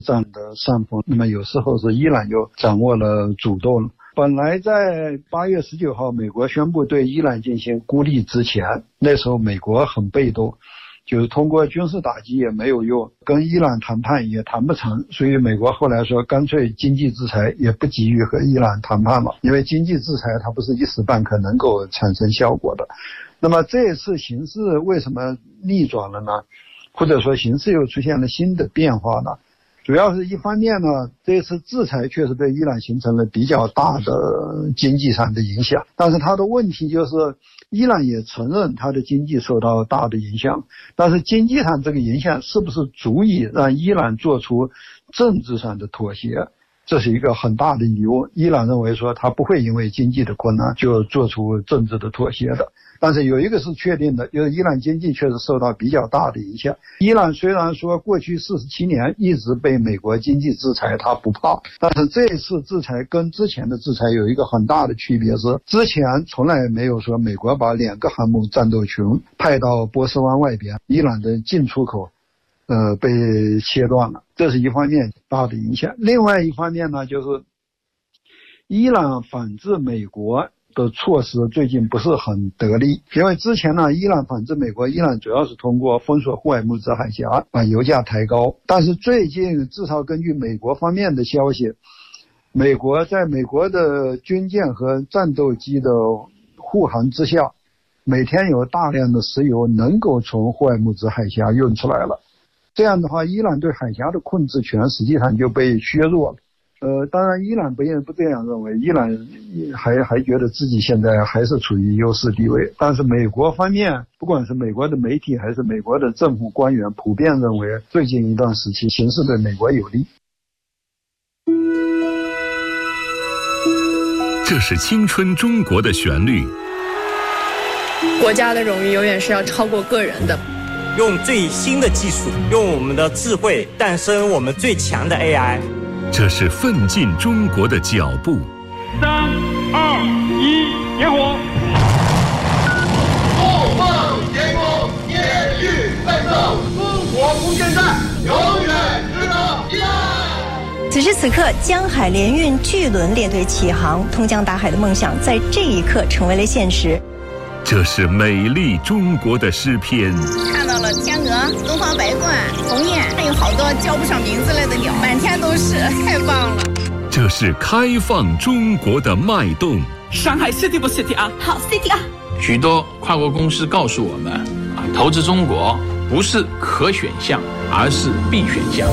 占的上风，那么有时候是伊朗又掌握了主动。本来在8月19号美国宣布对伊朗进行孤立之前，那时候美国很被动，就是通过军事打击也没有用，跟伊朗谈判也谈不成，所以美国后来说干脆经济制裁也不急于和伊朗谈判了，因为经济制裁它不是一时半刻能够产生效果的。那么这次形势为什么逆转了呢？或者说形势又出现了新的变化呢？主要是一方面呢，这次制裁确实对伊朗形成了比较大的经济上的影响，但是它的问题就是伊朗也承认它的经济受到大的影响，但是经济上这个影响是不是足以让伊朗做出政治上的妥协，这是一个很大的疑问。伊朗认为说他不会因为经济的困难就做出政治的妥协的，但是有一个是确定的，就是伊朗经济确实受到比较大的影响。伊朗虽然说过去47年一直被美国经济制裁，他不怕，但是这次制裁跟之前的制裁有一个很大的区别，是之前从来没有说美国把2个航母战斗群派到波斯湾外边，伊朗的进出口被切断了，这是一方面大的影响。另外一方面呢，就是伊朗反制美国的措施最近不是很得力，因为之前呢，伊朗反制美国，伊朗主要是通过封锁霍尔木兹海峡把油价抬高，但是最近至少根据美国方面的消息，美国在美国的军舰和战斗机的护航之下，每天有大量的石油能够从霍尔木兹海峡运出来了，这样的话伊朗对海峡的控制权实际上就被削弱了。当然伊朗不这样认为，伊朗还觉得自己现在还是处于优势地位，但是美国方面，不管是美国的媒体还是美国的政府官员，普遍认为最近一段时期形势对美国有利。 这是青春中国的旋律。 国家的荣誉永远是要超过个人的。 用最新的技术，用我们的智慧诞生我们最强的 AI。 这是奋进中国的脚步。 3、2、1，点火！ 梦梦天空，天欲奋斗，中国不现代，永远值得依赖。 此时此刻，江海联运巨轮列队起航，通江达海的梦想在这一刻成为了现实。 这是美丽中国的诗篇。 看到了天鹅、东方白鹳、鸿雁，还有好多叫不上名字来的鸟，满天都是，太棒了。 这是开放中国的脉动。 上海 City 不 City 啊？ 好 City 啊！ 许多跨国公司告诉我们，投资中国不是可选项，而是必选项。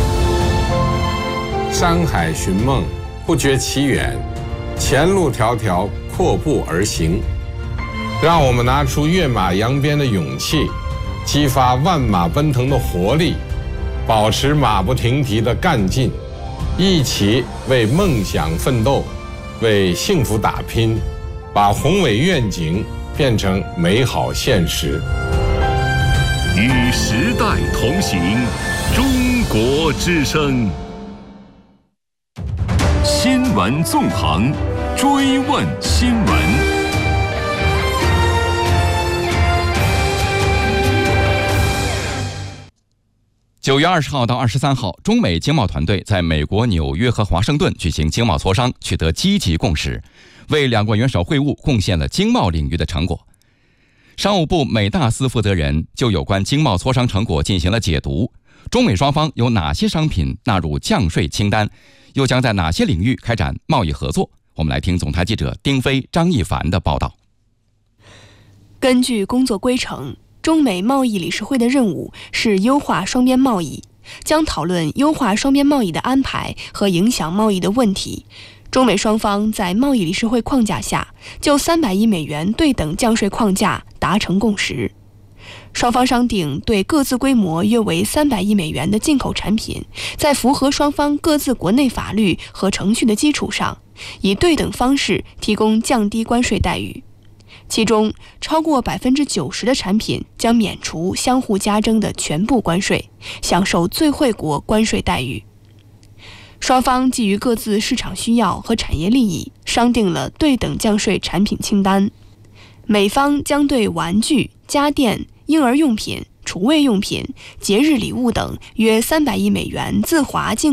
山海寻梦，不觉其远，前路迢迢，阔步而行。让我们拿出跃马扬鞭的勇气，激发万马奔腾的活力，保持马不停蹄的干劲，一起为梦想奋斗，为幸福打拼，把宏伟愿景变成美好现实。 与时代同行，中国之声。新闻纵横，追问新闻。 9月20号到23号，中美经贸团队在美国纽约和华盛顿举行经贸磋商，取得积极共识，为两国元首会晤贡献了经贸领域的成果。商务部美大司负责人就有关经贸磋商成果进行了解读，中美双方有哪些商品纳入降税清单，又将在哪些领域开展贸易合作？我们来听总台记者丁飞、张一凡的报道。 根据工作规程，中美贸易理事会的任务是优化双边贸易，将讨论优化双边贸易的安排和影响贸易的问题。中美双方在贸易理事会框架下，就300亿美元对等降税框架达成共识。双方商定对各自规模约为300亿美元的进口产品，在符合双方各自国内法律和程序的基础上，以对等方式提供降低关税待遇。其中，超过90%的产品将免除相互加征的全部关税，享受最惠国关税待遇。双方基于各自市场需要和产业利益，商定了对等降税产品清单。美方将对玩具、家电、婴儿用品、 厨卫用品、节日礼物等约300亿美元自华进